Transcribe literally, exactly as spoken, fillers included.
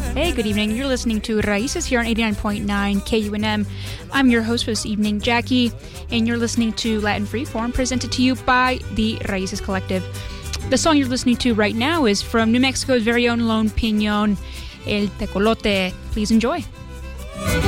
Hey, good evening. You're listening to Raíces here on eighty-nine point nine K U N M. I'm your host for this evening, Jackie, and you're listening to Latin Freeform, presented to you by the Raíces Collective. The song you're listening to right now is from New Mexico's very own Lone Piñon, El Tecolote. Please enjoy.